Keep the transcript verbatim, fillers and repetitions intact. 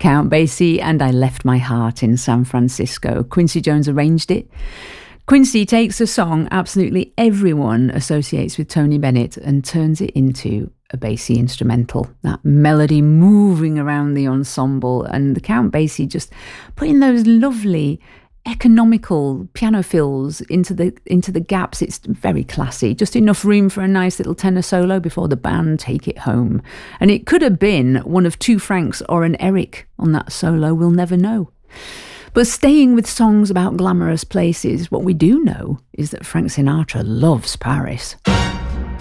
Count Basie and I Left My Heart in San Francisco. Quincy Jones arranged it. Quincy takes a song absolutely everyone associates with Tony Bennett and turns it into a Basie instrumental. That melody moving around the ensemble, and the Count Basie just putting those lovely economical piano fills into the into the gaps. It's very classy, just enough room for a nice little tenor solo before the band take it home. And it could have been one of two Franks or an Eric on that solo, we'll never know. But staying with songs about glamorous places, what we do know is that Frank Sinatra loves Paris.